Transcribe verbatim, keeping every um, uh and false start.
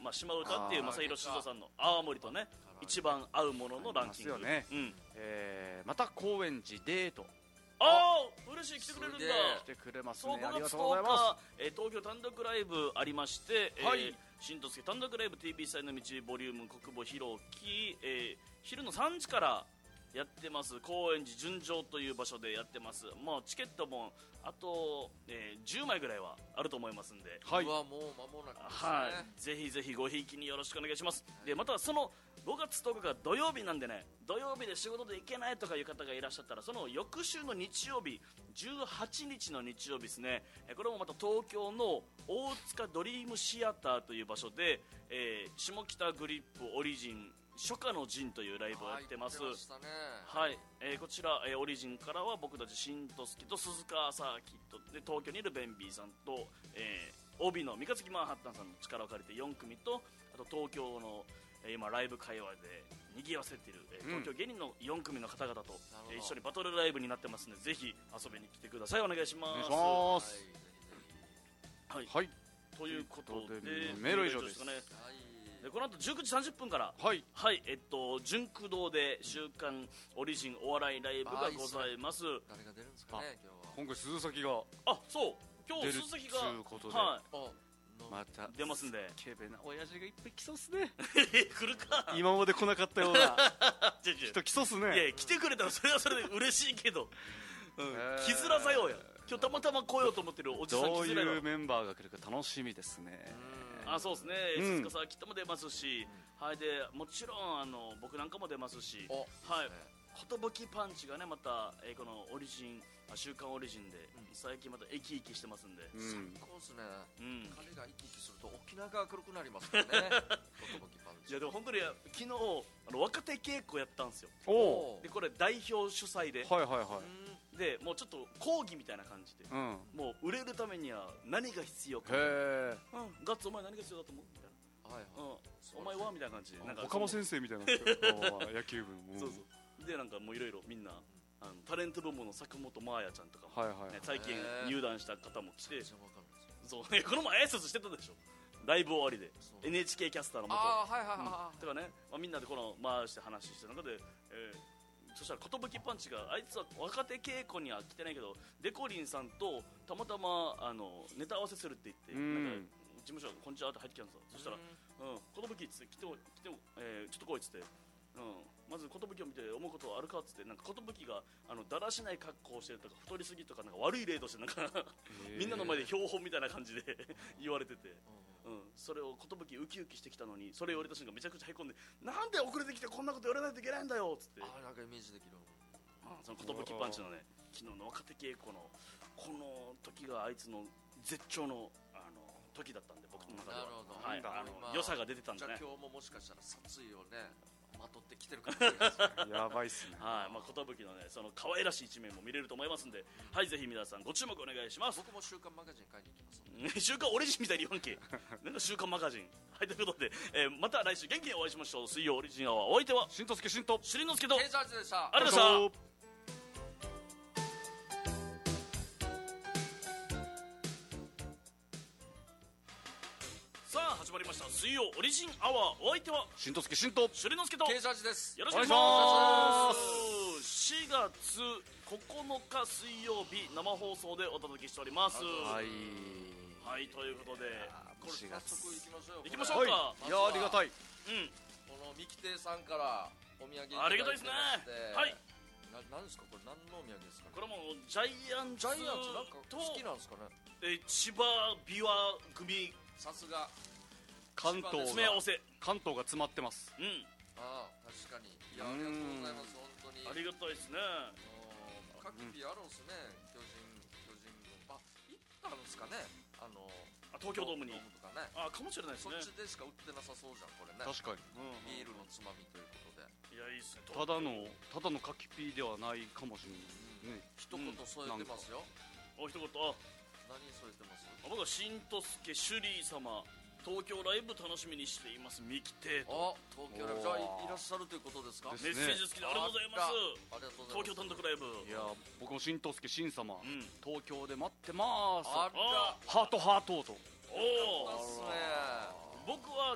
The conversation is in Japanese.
まあ、島唄っていう正弘酒造さんの泡盛とね一番合うもののランキング、 ありますよね、 うん、 えー、また高円寺デートああ嬉しい、来てくれるんだ。 来てくれますね。 そうありごがつがとうございまとおか、えー、東京単独ライブありまして、 はいえー、新とすけ単独ライブ ティービー 祭の道ボリューム国母広き、えー、昼のさんじからやってます。高円寺純情という場所でやってます。もうチケットもあと、えー、じゅうまいぐらいはあると思いますんで、 はい、 うわもう間もなくですね、 はい、ぜひぜひごひいきによろしくお願いします、はい、でまたそのごがつとおかが土曜日なんでね、土曜日で仕事で行けないとかいう方がいらっしゃったら、その翌週の日曜日じゅうはちにちの日曜日ですね、これもまた東京の大塚ドリームシアターという場所で、えー、下北グリップオリジン初夏の陣というライブをやってます。 はい、ましたね、 はい、えー、こちら、えー、オリジンからは僕たち新とすけと鈴川サーキットで東京にいるベンビーさんと、えー、帯の三日月マンハッタンさんの力を借りてよんくみと、あと東京の、えー、今ライブ界隈で賑わせている、えー、東京芸人のよんくみの方々と、うん、えー、一緒にバトルライブになってますので、ぜひ遊びに来てください。お願いします。 お願いします。 はい、 はい、 ということでメール以上ですね。でこの後じゅうくじさんじゅっぷんから、 はい、 はい、えっと純駆動で週刊オリジンお笑いライブがございます。 誰が出るんですかね、今日は。 今回鈴崎が、 あ、そう、今日鈴崎がということで、 はい、 また出ますんで、 ケベな親父がいっぱい来そうっすね来るか今まで来なかったような人来そうっすね。 いや、来てくれたらそれはそれで嬉しいけど、うん、来づらさようや。今日たまたま来ようと思ってるおじさん来づらいどういうメンバーが来るか楽しみですね。 あ、そうですね、 うん、 鈴鹿さんきっとも出ますし、うん、はい、でもちろんあの僕なんかも出ますし、はい、寿パンチがねまた、えー、このオリジン週刊オリジンで、うん、最近また生き生きしてますんで、 うん、最高ですね、うん、彼が生き生きすると沖縄が黒くなりますからね寿パンチ。 いやでも本当に昨日あの若手稽古やったんですよ。 おでこれ代表主催で、 はいはいはい、 でもうちょっと講義みたいな感じで、うん、もう売れるためには何が必要か、へー、うん、ガッツお前何が必要だと思うみたいな、はいはい、うん、お前はみたいな感じで、なんか岡間先生みたいな野球部のそうそうで、なんかもういろいろみんなあのタレント部門の坂本真綾ちゃんとかも、ね、はいはい、最近入団した方も来て、そうこの前挨拶してたでしょ、ライブ終わりで エヌエイチケー キャスターの元、あ、はいはいはい、うん、とかね、まあ、みんなでこの回して話してる中で、えー、そしたら寿パンチがあいつは若手稽古には来てないけどデコリンさんとたまたまあのネタ合わせするって言って、うん、なんか事務所こんにちはって入ってきたんですよ。そしたら、うん、寿っつって来て来て、えー、ちょっと来いっつって、うん、まず寿を見て思うことあるかっつって、なんか寿があのだらしない格好をしてるとか太りすぎとか、なんか悪い例としてなんかみんなの前で標本みたいな感じで言われてて、うん、それを寿ウキウキしてきたのに、それを言われた瞬間めちゃくちゃへこんで、なんで遅れてきてこんなこと言われないといけないんだよっつって、 あ、なんかイメージできる、 うん、その寿パンチのね昨日の若手稽古のこの時があいつの絶頂のあの時だったんで、僕の中では、はい、あの良さが出てたんでね。 じゃあ今日ももしかしたら殺意をねまとってきてるかもしれないですねやばいっすね。 はい、まあ、寿のねその可愛らしい一面も見れると思いますんで、はい、ぜひ皆さんご注目お願いします。 僕も週刊マガジン買いに行きます。 週刊オリジンみたいに言わんけなんか週刊マガジン。はい、ということで、えー、また来週元気にお会いしましょう。水曜オリジンアワー、お相手はしんとすけしんとしりのすけとケイジャージでした。 ありがとうございました。さあ始まりました水曜オリジンアワー、お相手はしんとすけしんとしりのすけとケイジャージです。 よろしくお願いします。しがつここのか水曜日生放送でお届けしております。 はいはい、ということでこれ早速行きましょうよ。 行きましょうか、 はい、いやありがたい、うん、 この三木亭さんからお土産いただいてまして、 ありがたいですね。はい、 な、なんですかこれ、何のお土産ですかね。 これもジャイアンツジャイアンツなんか好きなんですかね。 え千葉琵琶組、 さすが関東が詰め合わせ、 関東が詰まってます。 うん、 ああ確かに、いやありがとうございます。本当にありがたいですね。 各ピあるんですね、巨人巨人軍、あ、行ったんですかね、あのあ東京ドームにとかね、 あかもしれないですね。 そっちでしか売ってなさそうじゃんこれね。 確かに、 うん、ビールのつまみということで、 いやいいっすね。 ただのただの柿ピーではないかもしれない、うん、ね、 一言添えてますよ、 うん、お一言、あ、 何添えてます？ 僕はしんとすけシュリー様東京ライブ楽しみにしています三木亭と。 あ、東京ライブ、じゃあ い, いらっしゃるということですか。 メッセージ付きでありがとうございます。 ありがとうございます。 東京単独ライブ、 いや僕もしんとすけしん様、うん、東京で待ってまーす。 あら、 ハートハートと。 おお、 そうですね。 僕は